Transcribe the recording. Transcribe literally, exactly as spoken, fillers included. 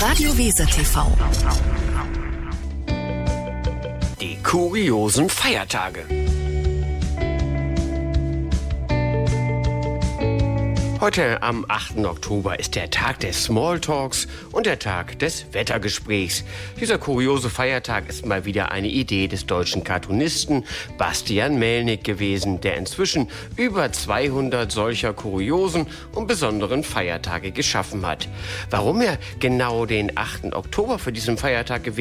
Radio Weser T V. Die kuriosen Feiertage. Heute am achten Oktober ist der Tag des Smalltalks und der Tag des Wettergesprächs. Dieser kuriose Feiertag ist mal wieder eine Idee des deutschen Cartoonisten Bastian Melnick gewesen, der inzwischen über zweihundert solcher kuriosen und besonderen Feiertage geschaffen hat. Warum er genau den achten Oktober für diesen Feiertag gewählt